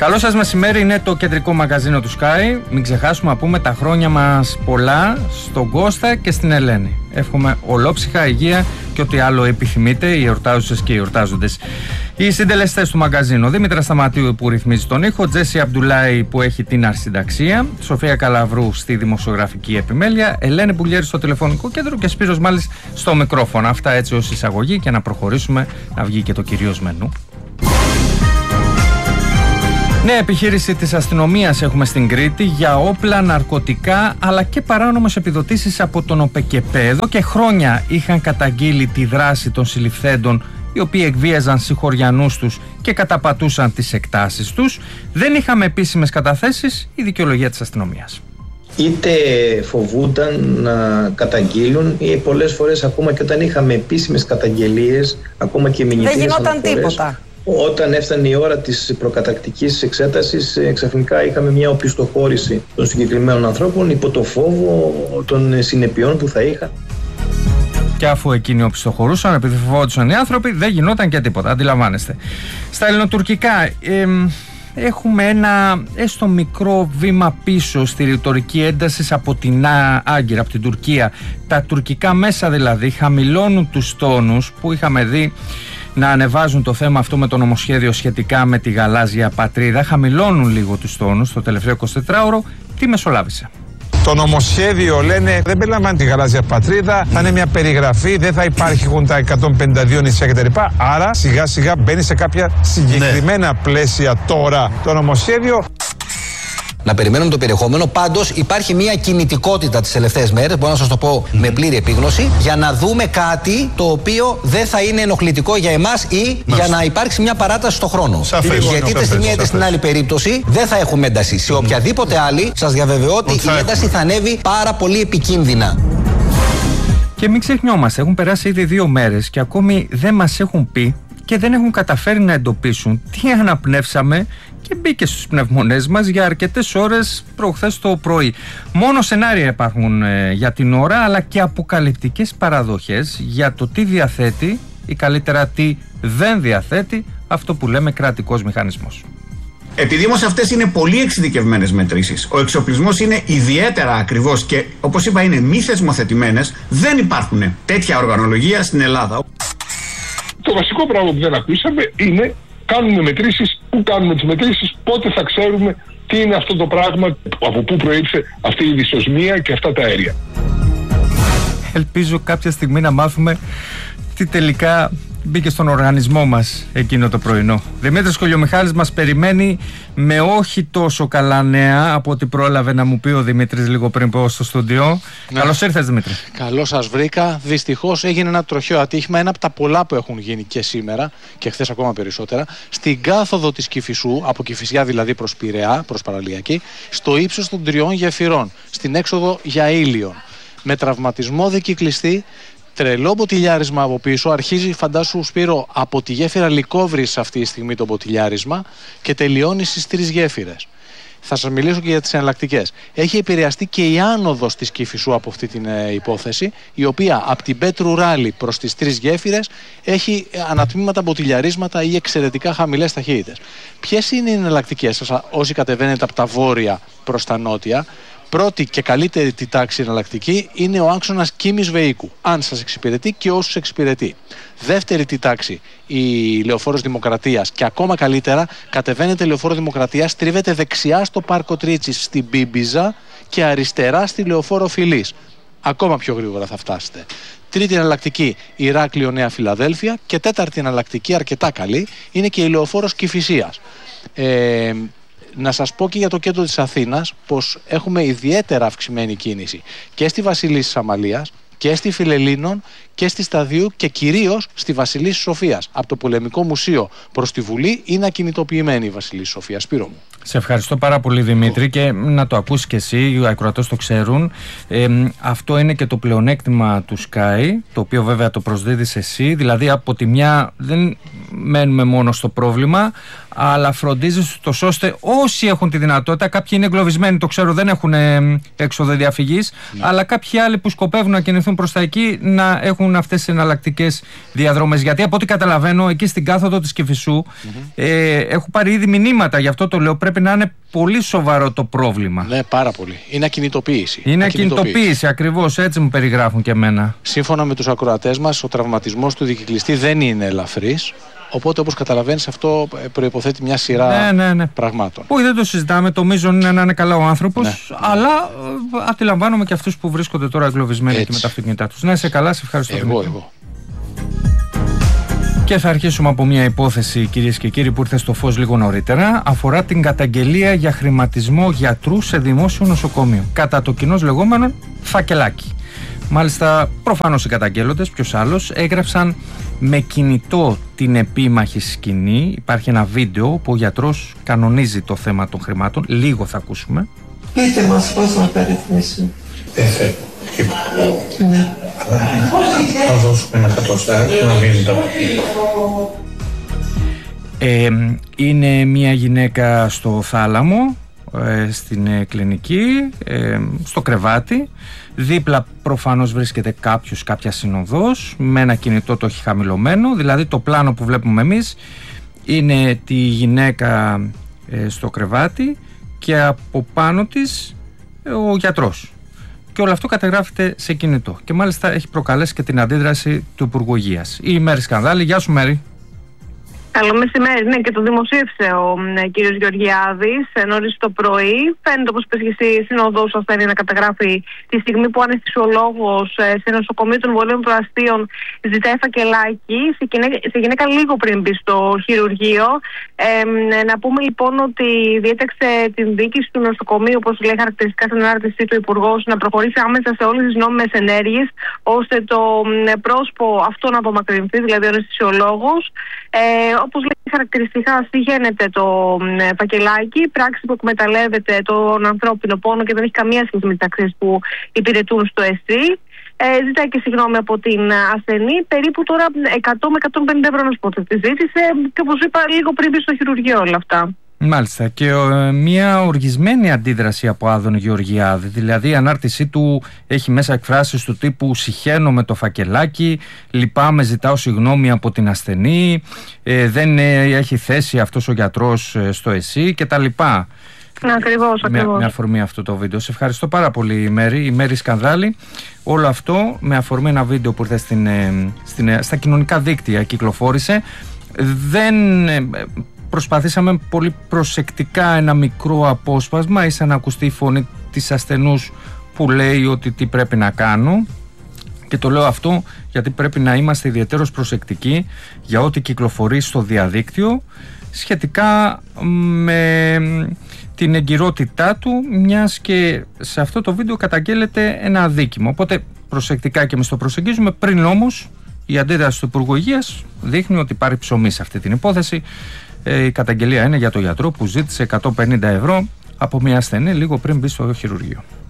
Καλό σας μεσημέρι, είναι το κεντρικό μαγαζίνο του Sky. Μην ξεχάσουμε να πούμε τα χρόνια μας πολλά στον Κώστα και στην Ελένη. Εύχομαι ολόψυχα, υγεία και ό,τι άλλο επιθυμείτε, οι εορτάζουσες και οι εορτάζοντες. Οι συντελεστές του μαγαζίνου: Δήμητρα Σταματίου που ρυθμίζει τον ήχο, Τζέσι Αμπντουλάη που έχει την αρχισυνταξία, Σοφία Καλαβρού στη δημοσιογραφική επιμέλεια, Ελένη Πουλιέρη στο τηλεφωνικό κέντρο και Σπύρος Μάλης στο μικρόφωνο. Αυτά έτσι ως εισαγωγή και να προχωρήσουμε να βγει και το κυρίως μενού. Νέα επιχείρηση της αστυνομίας έχουμε στην Κρήτη για όπλα, ναρκωτικά αλλά και παράνομες επιδοτήσεις από τον ΟΠΕΚΕΠΕ. Εδώ και χρόνια είχαν καταγγείλει τη δράση των συλληφθέντων, οι οποίοι εκβίαζαν συγχωριανούς τους και καταπατούσαν τις εκτάσεις τους. Δεν είχαμε επίσημες καταθέσεις, η δικαιολογία της αστυνομίας. Είτε φοβούνταν να καταγγείλουν ή πολλές φορές ακόμα και όταν είχαμε επίσημες καταγγελίες, ακόμα και μηνυτήρες, δεν γινόταν τίποτα. Όταν έφτανε η ώρα της προκαταρκτικής εξέτασης, ξαφνικά είχαμε μια οπισθοχώρηση των συγκεκριμένων ανθρώπων υπό το φόβο των συνεπειών που θα είχαν. Και αφού εκείνοι οπισθοχωρούσαν, επειδή φοβόντουσαν οι άνθρωποι, δεν γινόταν και τίποτα. Αντιλαμβάνεστε. Στα ελληνοτουρκικά έχουμε ένα έστω μικρό βήμα πίσω στη ρητορική ένταση από την Άγκυρα, από την Τουρκία. Τα τουρκικά μέσα δηλαδή χαμηλώνουν τους τόνους που είχαμε δει να ανεβάζουν το θέμα αυτό με το νομοσχέδιο σχετικά με τη γαλάζια πατρίδα. Χαμηλώνουν λίγο τους τόνους το τελευταίο 24ωρο. Τι μεσολάβησε? Το νομοσχέδιο, λένε, δεν περιλαμβάνει τη γαλάζια πατρίδα, θα είναι μια περιγραφή, δεν θα υπάρχουν τα 152 νησιά κτλ. Άρα σιγά σιγά μπαίνει σε κάποια συγκεκριμένα πλαίσια τώρα το νομοσχέδιο. Να περιμένουμε το περιεχόμενο. Πάντως υπάρχει μια κινητικότητα τις τελευταίες μέρες, μπορώ να σας το πω με πλήρη επίγνωση, για να δούμε κάτι το οποίο δεν θα είναι ενοχλητικό για εμάς ή για να υπάρξει μια παράταση στο χρόνο. Γιατί είτε στη μία είτε στην άλλη περίπτωση δεν θα έχουμε ένταση. Σε οποιαδήποτε άλλη, σας διαβεβαιώ ότι η ένταση θα ανέβει πάρα πολύ επικίνδυνα. Και μην ξεχνιόμαστε, έχουν περάσει ήδη 2 μέρες και ακόμη δεν μας έχουν πει και δεν έχουν καταφέρει να εντοπίσουν τι αναπνεύσαμε και μπήκε στους πνευμονές μας για αρκετές ώρες προχθές το πρωί. Μόνο σενάρια υπάρχουν για την ώρα, αλλά και αποκαλυπτικές παραδοχές για το τι διαθέτει ή καλύτερα τι δεν διαθέτει αυτό που λέμε κρατικός μηχανισμός. Επειδή όμως αυτές είναι πολύ εξειδικευμένες μετρήσεις, ο εξοπλισμός είναι ιδιαίτερα ακριβώς και όπως είπα είναι μη θεσμοθετημένες, δεν υπάρχουν τέτοια οργανολογία στην Ελλάδα. Το βασικό πράγμα που δεν ακούσαμε είναι: κάνουμε μετρήσεις, πού κάνουμε τις μετρήσεις, πότε θα ξέρουμε τι είναι αυτό το πράγμα, από πού προήλθε αυτή η δυσοσμία και αυτά τα αέρια. Ελπίζω κάποια στιγμή να μάθουμε τι τελικά μπήκε στον οργανισμό μας εκείνο το πρωινό. Δημήτρης Κολιομιχάλης μας περιμένει με όχι τόσο καλά νέα από ό,τι πρόλαβε να μου πει ο Δημήτρης λίγο πριν πω στο στούντιο. Ναι. Καλώς ήρθες, Δημήτρη. Καλώς σας βρήκα. Δυστυχώς έγινε ένα τροχαίο ατύχημα, ένα από τα πολλά που έχουν γίνει και σήμερα και χθες ακόμα περισσότερα, στην κάθοδο της Κηφισού, από Κηφισιά δηλαδή προς Πειραιά, προς Παραλιακή, στο ύψος των 3 γεφυρών, στην έξοδο για Ήλιον. Με τραυματισμό δικυκλιστή. Τρελό μποτιλιάρισμα από πίσω. Αρχίζει, φαντάσου Σπύρο, από τη γέφυρα Λυκόβρης αυτή τη στιγμή το μποτιλιάρισμα και τελειώνει στις 3 γέφυρες. Θα σας μιλήσω και για τις εναλλακτικές. Έχει επηρεαστεί και η άνοδος της Κηφισού από αυτή την υπόθεση, η οποία από την Πέτρου Ράλη προς τις 3 γέφυρες έχει ανατμήματα, μποτιλιαρίσματα ή εξαιρετικά χαμηλές ταχύτητες. Ποιες είναι οι εναλλακτικές σας όσοι κατεβαίνετε από τα βόρεια προς τα νότια? Πρώτη και καλύτερη τη τάξη εναλλακτική είναι ο άξονας Κίμης Βεϊκού, αν σας εξυπηρετεί και όσους εξυπηρετεί. Δεύτερη τη τάξη η Λεωφόρος Δημοκρατίας και ακόμα καλύτερα κατεβαίνετε Λεωφόρο Δημοκρατίας, τρίβετε δεξιά στο Πάρκο Τρίτσης στην Μπίμπιζα και αριστερά στη Λεωφόρο Φιλής. Ακόμα πιο γρήγορα θα φτάσετε. Τρίτη εναλλακτική Ηράκλειο Νέα Φιλαδέλφια και τέταρτη εναλλακτική αρκετά καλή είναι και η Λεωφόρος Κηφισίας. Να σας πω και για το κέντρο της Αθήνας πως έχουμε ιδιαίτερα αυξημένη κίνηση και στη Βασιλίσσης Αμαλίας και στη Φιλελλήνων και στη Σταδίου και κυρίως στη Βασιλίσσης Σοφίας. Από το Πολεμικό Μουσείο προς τη Βουλή είναι ακινητοποιημένη η Βασιλίσσης Σοφίας. Σπύρο μου. Σε ευχαριστώ πάρα πολύ, Δημήτρη, και να το ακούσεις και εσύ, οι ακροατές το ξέρουν. Αυτό είναι και το πλεονέκτημα του Sky, το οποίο βέβαια το προσδίδεις εσύ. Δηλαδή από τη μια δεν μένουμε μόνο στο πρόβλημα, αλλά φροντίζεις τόσο ώστε όσοι έχουν τη δυνατότητα, κάποιοι είναι εγκλωβισμένοι, το ξέρω, δεν έχουν έξοδο διαφυγής, αλλά κάποιοι άλλοι που σκοπεύουν να κινηθούν φτάσουν προς τα εκεί να έχουν αυτές τις εναλλακτικές διαδρομές. Γιατί από ό,τι καταλαβαίνω, εκεί στην κάθοδο της Κηφισού έχω πάρει ήδη μηνύματα, γι' αυτό το λέω. Πρέπει να είναι πολύ σοβαρό το πρόβλημα. Ναι, πάρα πολύ. Είναι ακινητοποίηση. Είναι ακινητοποίηση, ακριβώς, έτσι μου περιγράφουν και εμένα. Σύμφωνα με τους ακροατές μας, ο τραυματισμός του δικυκλιστή δεν είναι ελαφρύς. Οπότε, όπως καταλαβαίνεις, αυτό προϋποθέτει μια σειρά πραγμάτων. Όχι, δεν το συζητάμε. Το μείζον είναι να είναι καλά ο άνθρωπος. Αλλά αντιλαμβάνομαι και αυτούς που βρίσκονται τώρα εγκλωβισμένοι εκεί με τα αυτοκίνητά τους. Να είσαι καλά, σε ευχαριστώ. Εγώ. Και θα αρχίσουμε από μια υπόθεση, κυρίες και κύριοι, που ήρθε στο φως λίγο νωρίτερα. Αφορά την καταγγελία για χρηματισμό γιατρού σε δημόσιο νοσοκομείο. Κατά το κοινώς λεγόμενο φακελάκι. Μάλιστα, προφανώς οι καταγγέλλοντες, ποιος άλλος, έγραψαν με κινητό την επίμαχη σκηνή. Υπάρχει ένα βίντεο που ο γιατρός κανονίζει το θέμα των χρημάτων. Λίγο θα ακούσουμε. Πείτε μας πώς να τα ρυθμίσουμε. Δεν θέλω. Ναι. Θα δώσουμε ένα κατοστάρι να μείνει το. Είναι μια γυναίκα στο θάλαμο, στην κλινική, στο κρεβάτι. Δίπλα προφανώς βρίσκεται κάποια συνοδός με ένα κινητό, το έχει χαμηλωμένο. Δηλαδή το πλάνο που βλέπουμε εμείς είναι τη γυναίκα στο κρεβάτι και από πάνω της ο γιατρός. Και όλο αυτό καταγράφεται σε κινητό. Και μάλιστα έχει προκαλέσει και την αντίδραση του Υπουργού Υγείας. Η Μέρη Σκανδάλη. Γεια σου, Μέρη. Καλό μεσημέρι. Ναι, και το δημοσίευσε ο κύριος Γεωργιάδης νωρίς το πρωί. Φαίνεται, όπως είπες και εσύ, συνοδός ασθενή να καταγράφει τη στιγμή που αναισθησιολόγος σε νοσοκομείο των Βορείων Προαστίων ζητάει φακελάκι σε γυναίκα λίγο πριν μπει στο χειρουργείο. Να πούμε λοιπόν ότι διέταξε την διοίκηση του νοσοκομείου, όπως λέει χαρακτηριστικά στην ανάρτησή του Υπουργός, να προχωρήσει άμεσα σε όλες τις νόμιμες ενέργειες, ώστε το πρόσωπο αυτό να απομακρυνθεί, δηλαδή ο αναισθησιολόγος. Όπως λέει χαρακτηριστικά, συγχαίνεται το φακελάκι, πράξη που εκμεταλλεύεται τον ανθρώπινο πόνο και δεν έχει καμία σχέση με τις αξίες που υπηρετούν στο ΕΣΥ. Ζητάει και συγγνώμη από την ασθενή, περίπου τώρα 100 με 150 ευρώ να σου πω ότι ζήτησε, και όπως είπα λίγο πριν μπει στο χειρουργείο όλα αυτά. Μάλιστα, και μια οργισμένη αντίδραση από Άδων Γεωργιάδη. Δηλαδή η ανάρτησή του έχει μέσα εκφράσεις του τύπου «Συχαίνω με το φακελάκι», «Λυπάμαι, ζητάω συγγνώμη από την ασθενή», «Δεν έχει θέση αυτός ο γιατρός στο ΕΣΥ» κτλ. Ακριβώς. Με αφορμή αυτό το βίντεο. Σε ευχαριστώ πάρα πολύ, η Μέρη Σκανδάλη. Όλο αυτό με αφορμή ένα βίντεο που ήρθε στα κοινωνικά δίκτυα, κυκλοφόρησε. Προσπαθήσαμε πολύ προσεκτικά ένα μικρό απόσπασμα, ίσα να ακουστεί η φωνή της ασθενούς που λέει ότι τι πρέπει να κάνω. Και το λέω αυτό γιατί πρέπει να είμαστε ιδιαίτερως προσεκτικοί για ό,τι κυκλοφορεί στο διαδίκτυο σχετικά με την εγκυρότητά του, μιας και σε αυτό το βίντεο καταγγέλλεται ένα αδίκημα. Οπότε προσεκτικά και εμείς το προσεγγίζουμε. Πριν όμως η αντίδραση του Υπουργού Υγείας δείχνει ότι υπάρχει ψωμί σε αυτή την υπόθεση. Η καταγγελία είναι για το γιατρό που ζήτησε 150 ευρώ από μια ασθενή λίγο πριν μπει στο χειρουργείο.